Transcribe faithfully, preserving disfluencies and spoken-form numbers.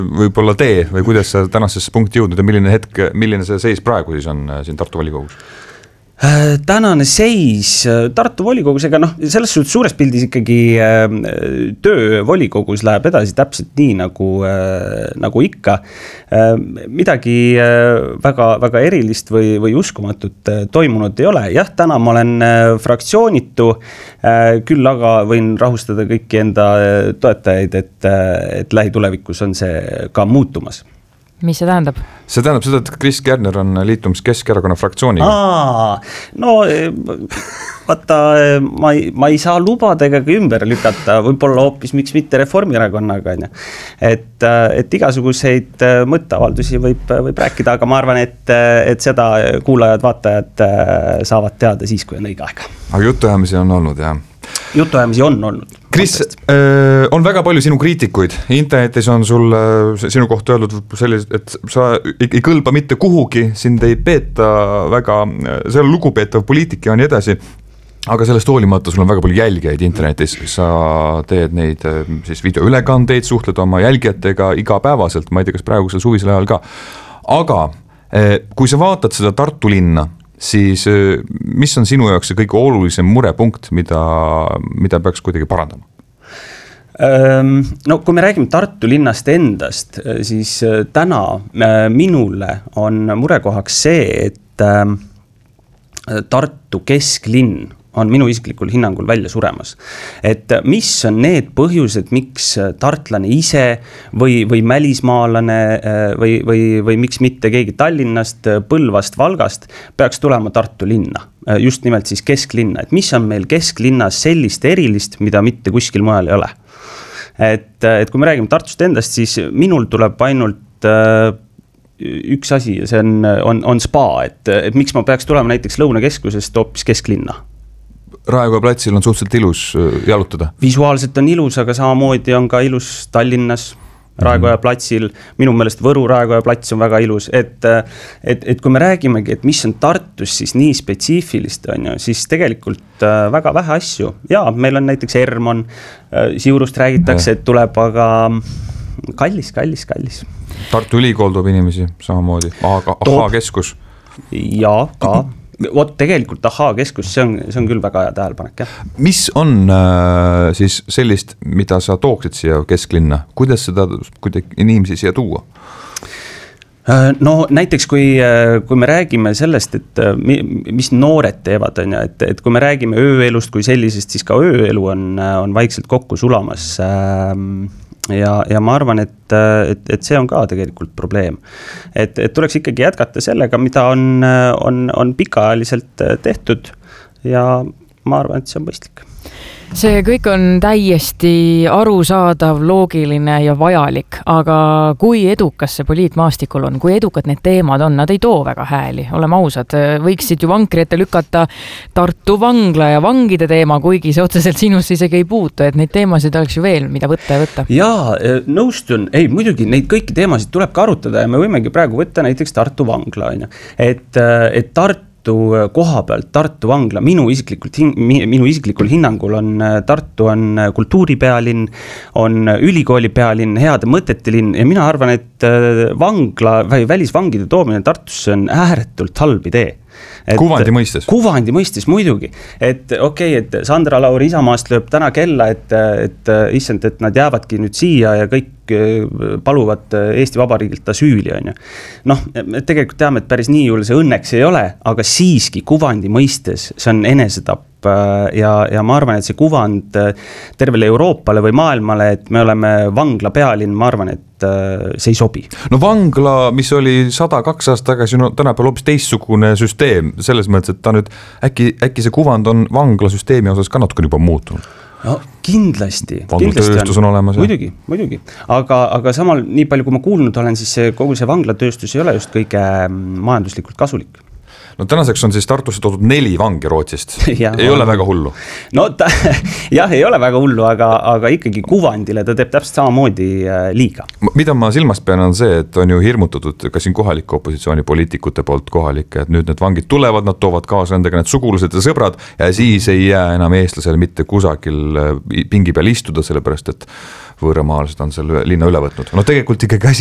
võib-olla tee või kuidas sa tänasesse punkti jõudnud ja milline hetk, milline see seis praegu siis on siin Tartu volikogus? Tänane seis Tartu volikogus, ega noh, selles suhtes suures pildis ikkagi töö volikogus läheb edasi täpselt nii nagu, nagu ikka. Midagi väga, väga erilist või, või uskumatut toimunud ei ole. Jah, täna ma olen fraktsioonitu, küll aga võin rahustada kõiki enda toetajaid, et, et lähitulevikus on see ka muutumas. Mis see tähendab? See tähendab seda, et Kris Kärner on liitumas Keskerakonna fraktsiooniga. Aa, no vaata, ma ei, ma ei saa lubada ega ka ümber lükata, võib-olla hoopis miks mitte Reformierakonnaga. Et, et igasuguseid mõtteavaldusi võib, võib rääkida, aga ma arvan, et, et seda kuulajad, vaatajad saavad teada siis, kui on õige aeg. Aga jutuajamisi on olnud, jah? Jutuajamisi on olnud. Kris, on väga palju sinu kriitikuid. Internetis on sul sinu kohta öeldud sellised, et sa ei kõlba mitte kuhugi, sind ei peeta väga, see on lugupeetav poliitik ja nii edasi. Aga sellest hoolimata sul on väga palju jälgijaid internetis. Sa teed neid siis videoülekandeid, suhtled oma jälgijatega igapäevaselt, ma ei tea, kas praegusel suvisel ajal ka. Aga kui sa vaatad seda Tartu linna, siis mis on sinu jaoks see kõige olulisem murepunkt, mida, mida peaks kuidagi parandama? No kui me räägime Tartu linnast endast, siis täna minule on murekohaks see, et Tartu kesklinn on minu isiklikul hinnangul välja suremas. Et mis on need põhjused, miks tartlane ise või, või mälismaalane või, või, või miks mitte keegi Tallinnast, Põlvast, Valgast peaks tulema Tartu linna, just nimelt siis kesklinna. Et mis on meil kesklinnas sellist erilist, mida mitte kuskil mujal ei ole. Et, et kui me räägime Tartust endast, siis minul tuleb ainult üks asi ja see on, on, on spa, et, et miks ma peaks tulema näiteks Lõunakeskusest hoopis kesklinna. Raekoja platsil on suhteliselt ilus jalutada. Visuaalselt on ilus, aga samamoodi on ka ilus Tallinnas, Raekoja platsil. Minu meelest Võru Raekoja plats on väga ilus. Et, et, et kui me räägimegi, et mis on Tartus siis nii spetsiifilist, on ju, siis tegelikult väga vähe asju. Ja, meil on näiteks Ermon, Siurust räägitakse, et tuleb, aga kallis, kallis, kallis. Tartu Ülikool toob inimesi samamoodi. Aha, aha keskus. Ja, ka. Vot tegelikult aha keskus, see on, see on küll väga hea tähelepanek. Jah. Mis on äh, siis sellist, mida sa tooksid siia kesklinna? Kuidas seda kuidagi inimesi siia tuua? No näiteks kui, kui me räägime sellest, et mis noored teevad, on ja, et, et kui me räägime ööelust kui sellisest, siis ka ööelu on, on vaikselt kokku sulamas. Ja, ja ma arvan, et, et, et see on ka tegelikult probleem. Et, et tuleks ikkagi jätkata sellega, mida on, on, on pikaajaliselt tehtud ja ma arvan, et see on mõistlik. See kõik on täiesti arusaadav, loogiline ja vajalik, aga kui edukas see poliitmaastikul on, kui edukad need teemad on, nad ei too väga hääli, oleme ausad, võiksid ju vankri ette lükata Tartu vangla ja vangide teema, kuigi see otseselt sinust isegi ei puutu, et neid teemasid oleks ju veel, mida võtta ja võtta. Jaa, nõustun, ei muidugi neid kõiki teemasid tuleb ka arutada ja me võimegi praegu võtta näiteks Tartu vangla, et, et Tartu koha pealt Tartu vangla, minu isiklikult, minu isiklikul hinnangul on Tartu on kultuuripealinn, on ülikooli pealinn, heade mõtete linn ja mina arvan, et vangla või välisvangide toomine Tartusse on ääretult halb idee. Et, kuvandi mõistes? Kuvandi mõistes muidugi, et okei, okay, et Sandra Lauri Isamaast lööb täna kella, et, et issand, et nad jäävadki nüüd siia ja kõik paluvad Eesti Vabariigilt asüüli, on ju. Noh, tegelikult teame, et päris nii juurde see õnneks ei ole, aga siiski kuvandi mõistes, see on enesetapp ja, ja ma arvan, et see kuvand tervele Euroopale või maailmale, et me oleme vangla pealinn, ma arvan, et see ei sobi. No vangla, mis oli sada kaks aastat tagasi, no tänapäeval hoopis teistsugune süsteem, selles mõttes, et ta nüüd äkki, äkki see kuvand on vanglasüsteemi osas ka natuke juba muutunud. No kindlasti. Vanglatööstus on olemas. Muidugi, muidugi. Aga, aga samal nii palju, kui ma kuulnud olen, siis see, kogu see vanglatööstus ei ole just kõige majanduslikult kasulik. no tänaseks on siis Tartusse toodud neli vangi Rootsist, Ja, ei ole väga hullu. No ta, jah, ei ole väga hullu, aga, aga ikkagi kuvandile ta teeb täpselt samamoodi liiga. Mida ma silmas pean on see, et on ju hirmutatud ka siin kohalike opositsioonipoliitikute poolt kohalike, et nüüd need vangid tulevad, nad toovad kaasa nendega need sugulased ja sõbrad ja siis ei jää enam eestlasel mitte kusagil pingi peal istuda, sellepärast et võõramaalased on selle linna üle võtnud. No tegelikult ikkagi